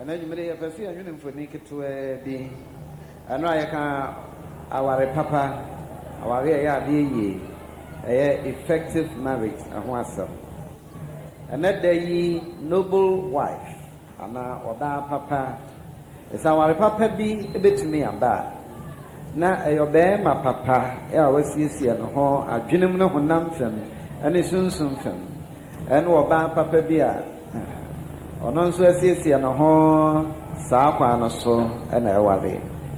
And then you made a person and for naked to be. I know I can our papa, our ye effective marriage and what's up. And that day noble wife, and or that papa. It's our papa be a bit to me about. Now, I obey my papa. I was easy and home. I didn't know nothing, and it's soon something. And what bad papa be at? Or non so easy and home, Sakwa and so, and I worry.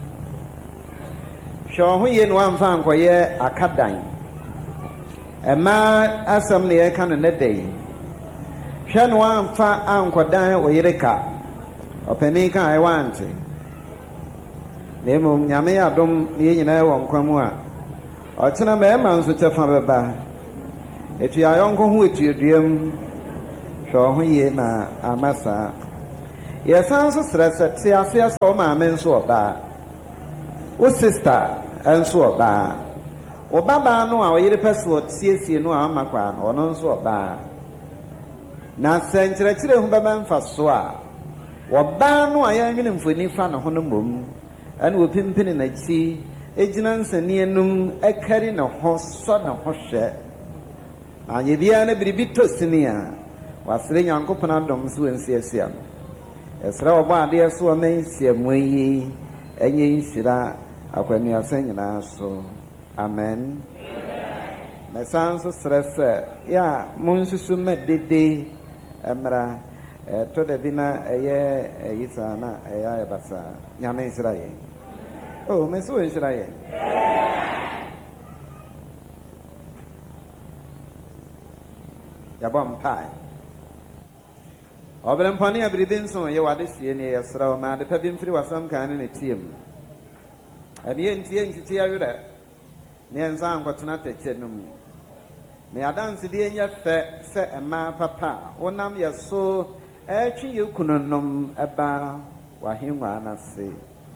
Show who in one fan for ye a cat dine. A man assembly a can in a day. Shan one fan uncle dine or yereka. O penika I want it. Nemo nyame adom ye nyina won kwamu a. O tena me man so tefa beba. Etu ayonko hu etu eduam. So ho ye na amasa. Ye san so stress ti ase so ma men so oba. O sister en so oba. O baba no a o yire peso tiesie no a makwa no no so oba. Na senchire chire hu baba mfa so a. Waba no ayan nwene mfoni fa no hono mom ane wo pimpini na chi ejina nsani enum ekari na ho so na ho hwe anye bia na biribi tosini a wasere nyankopon adom so ensi asia esra oba ade so amensi amoyi enye nsira akwanu asanyina so amen mesan so stress ya munsusu medede emra to the dinner yisana basa nyame Israel. Oh, me so Israel. Yabam pai. Obram pani abridin so ye wade sie ne yesra ma de pabim firi wasam kan ne tiem. Abi entie ntiti awure. Ne ensa ankotena techenum. Me adanse de enya fe se ema papa wonam yeso echi yukununum eba wahinwa anase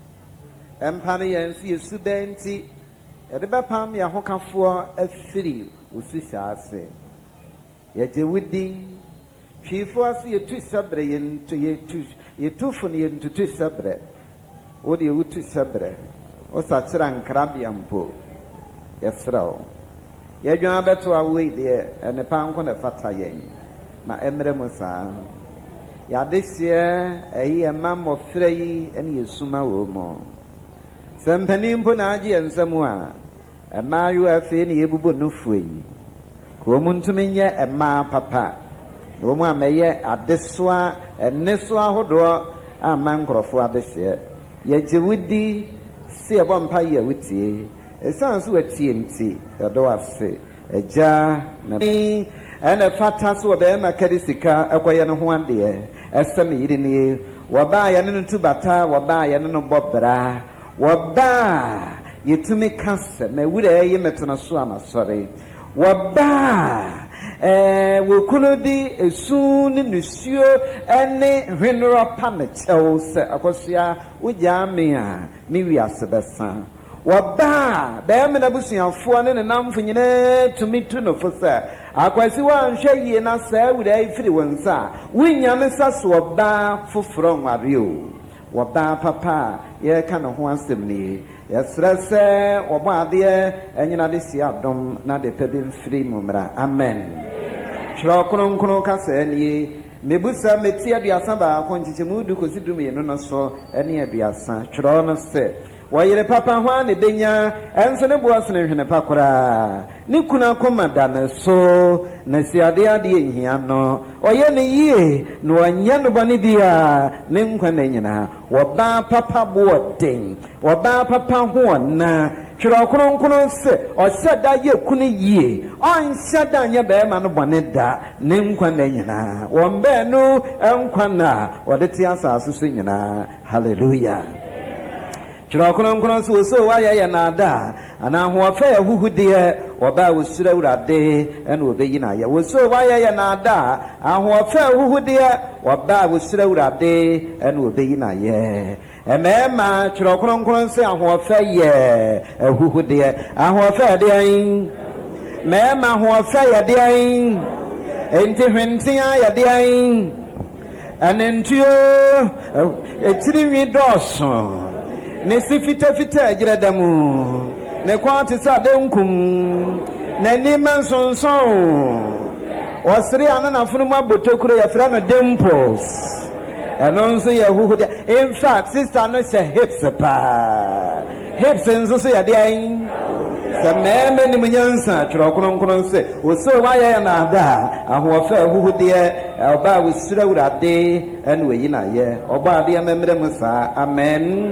empane yensi esudenti edeba pam ya hokafo afiri osisa ase yeje wudi twifo ase yetu sabre yentu yetu funi yentu tu sabre odi yetu sabre osachira nkrabia mpo yesrawo yedwan beto awe de ene panko na fata yen ma emre musa ya desie eyi emam ofrei ene yesuma wo mo sempani mpo na agi ensemu a emayu afi ne yebubo nofuyi ko muntumi nye ema papa no mu ameye adeswa eneswa hodo aman krofo adesie ye jewudi si ebo mpa ye wutie esanso watie nti edo ase eja na ene fata so be ma kadisika ekoye no ho ade esem yiri ni waba ya no tubata waba ya no bobra waba yetumi kase me wure ye metona so amasore waba wokulodi esu ni nusuo ene hwenro pa me chelse akosia ujame a mi wiase besa waba be me na busuafo ne namfo nyine tumi tu no fosa akwasi wa nhwe yie na sa wura ifiri wonsa winyame saso waba foforo nwario waba papa ye ka no ho asem ni yesrese obo ade enyina de si adom na de pebi mfiri mumra amen chro kronkron ka sa ni mebusa meti aduasa ba konchiche mudu kosidum ye no so ene aduasa chro no se wayere papa hwa ne denya enso ne boas ne hwene pakora ni kuna koma dana so na siade ade ehia no oye ne yie no anya no bani dia ne nkwa na nyina woba papa boden woba papa ho na twira kronkron se o sada ye kunu yie on sada nya be ma no bani da ne nkwa na nyina wombe no enkwa na wodete asase so nyina hallelujah chira kono so waya ya nada ana ho afa huhude oba wosura urade ena obeyina ya woso waya ya nada aho afa huhude oba wosura urade ena obeyina ye emema chira kono so aho afa ye huhude aho afa de ayin mema ho afa ya de ayin enti hwentia ya de ayin anentio etiri doso ne sifita fita giradamu ne kwati sa denkum na niman sonson wasiri anana funu mabotokuro ya fra no dimples anonso ya huhu. In fact, sister no say hips pa hips nso so ya dey sa meme ni munyansa tro kono se o so wa ya na da ahofa huhu de oba wosira wurade en we yi na ye oba de memre musa amen.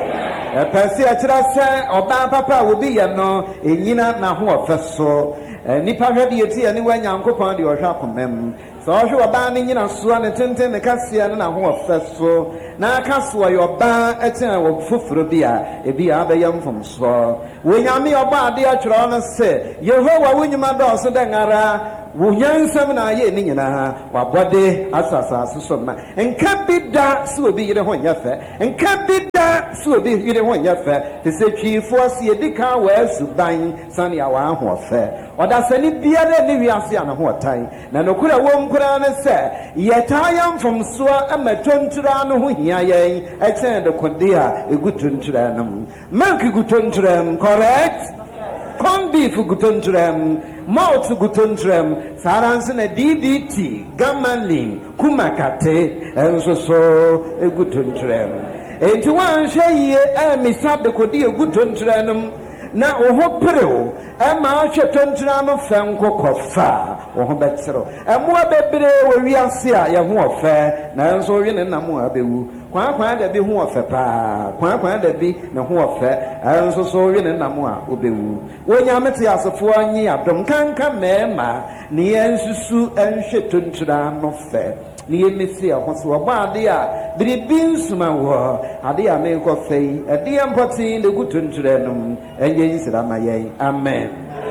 Pasi akira se oba papa wo bi ye no enyina na hofa so nipa hwede yeti ani wa nyankopon de ohwa komem so ohwe oba ne nyina so ne tenten ne kasia ne na hofa so na kaso yo ba eten wo fufuro bia ebi abayam fom so wo nyame oba ade atwero no se Yehova wonyuma do so de ngara wo nyansam na ye ni nyina wa bode asasa so ma enka bida so obi yire ho nyafe enka bida so obi yire ho nyafe te se twifo ase edika wa asuban sane ya wa ho fe oda sani biara ni wiase ana ho tan na nokura wo nkura ne se yetayam from so amatontura no ho hia yen echen de kodia egutuntura no milk gutuntura correct corn beef gutuntura malt gutuntura saranse na DDT gamalin kumakate enso so egutuntura enti wan hweye emisa de kodia egutuntura no na oho preo ema hwetontura no fenko kofa oho betero emo abebre wo wiase a ye ho ofe na enso wi ne namo abewu kwa da bi ho ofe pa kwa da bi ne ho ofe enso so wi ne namo a obewu wonya mete asefo anyi adom kanka mema ne ensusu enhwetontura no fe ni emisi ahoso obaade a biribi nsuma wo ade a me ko fei ade empati de gutunture no enye nsira maye amen.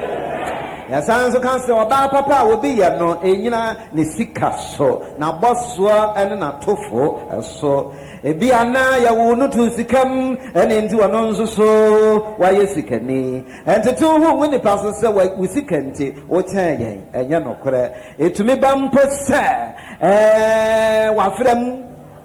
Ya sanso kanse oba papa obi ye no enyina ne sika so na boso ene na tofo so ebi ana ya wonu tu sikam ene ndi wono nso so wa yesikani ente tu hu woni paso se wa usikanti o chanye enye no kore etumi bampo se wa frem.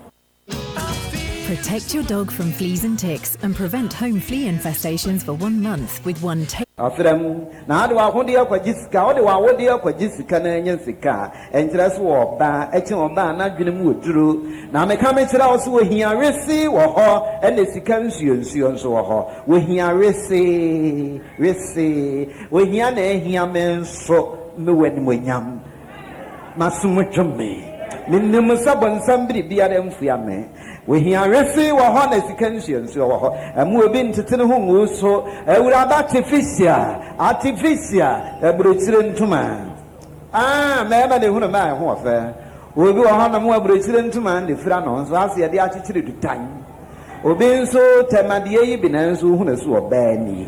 Protect your dog from fleas and ticks and prevent home flea infestations for 1 month with one afrem na ade wa hode akwagisika ode wa wode akwagisika na enye sika enkyere so wo ba eche wo ba na dwene mu oduro na meka me kyera wo so wo hia resi wo ho ene sika nsuo nso wo ho wo hia resi wo hia na ehia menso me wani monyam masumutwome minnim sabon sambri biara mfua me we hia resi wo ho na sika nsuo wo ho amu obi ntetene ho ngu so ewura artificial ebrochire ntuma mema de hunu ma ho ofe obi wo ho na mu ebrochire ntuma de fira no so ase de achichire dutan obi nso temade yi bi na nso hunu so obani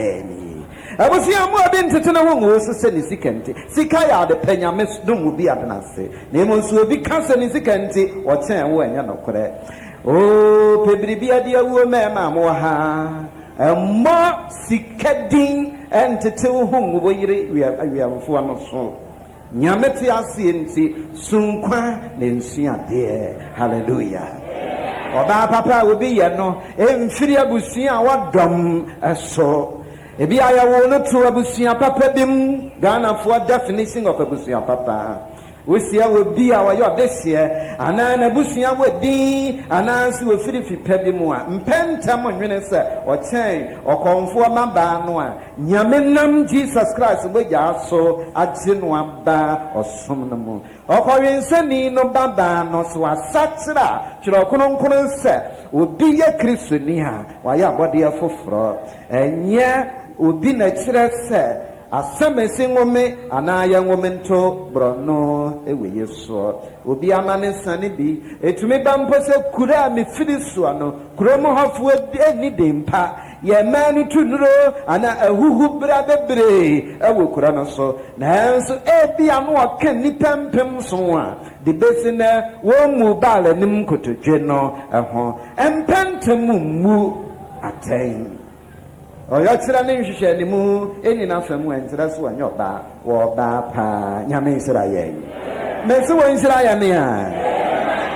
abusi amu obi ntetene ho ngu so se ni sikante sika ya de panyame dum bi adanase na emo nso obi kasa ni sikante o chen wo enya nokore oh pebribia dia wo mema mo ha mo sikadin entete wo hungu bo yire wiamfo no so nyameti ase nti sunkwa ne nsua de hallelujah oba papa obi ye no emfiri abusua wadom eso ebi ayawo no to abusua papa bim Ghana for definition of abusua papa wosia wo bia wa yo desie ana na busua wo din ana si wo firifi pedi mu a mpentam nwene se o chen okonfo maba no a nyame nam Jesus Christ bo ja so agye no aba osom no mu okowinsani no baba no so asatira kiro kononkon se obi ye Kristo ni ha wa ya bode afoforo enye obi na kire se asamesi ngome anaya ngome nto brono ewe yeso obi amane sane bi etumi bampo se kura me firiso ano kura mo hafu eni dempa ye manu tunuro ana ahuhu bra bebre ewe kura no so na enso ebi anu aka ni pempem so a de besina wo mu bala nim kotodwe no eho empentem mu atain oyo tsira ne nhwehwe ne mu eni na famu entra so anyo ba wo ba pa nyame Israel mesi wo Israel ne a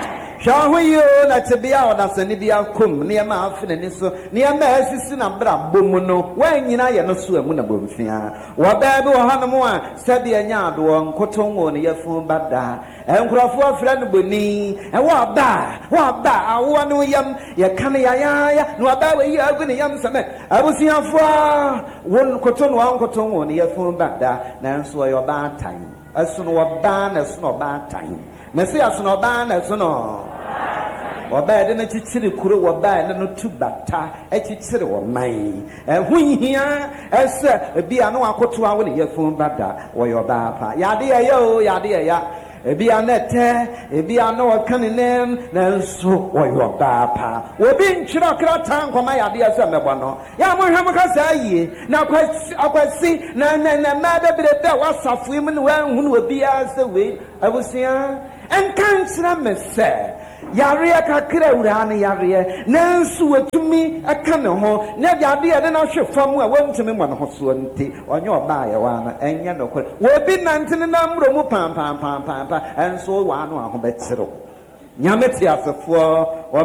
Shahuyo na tebia na senibia kum near ma afiniso near mercy na bra bomuno when you know so amuna bomfia wababu hanamoa sabi anyado on kotongo ne yefun bada enkrofo friend boni e wa ba awonu yam ye kan ya no aba we yi aguni yam same abusiafo won kotongo an kotongo ne yefun bada na nso yo ba tan asono wa ba na sono ba tan mesi asono ba na sono Wabaya na chichiri kuro wabaya na tubata chichiri wamai hunyia ese bia no akoto awo ne yefun bada wo yoba pa yade ya bia nete bia no kaninem na nso wo yoba pa obi nchira krata nkoma yade ya se mebono ya mo hwem ka sayi na akwasi na ma da bire wasafu im ne wa hunu obi ya se we abusia enkanchira mese Yaria kakra urane yaria nansu watumi aka ne ho na biade ye na hwe fam a wantumi mo no so nti onye oba ye wa na enye no kore wo bi nantene na mro mu pam enso wa no aho betiro nyame ti asefo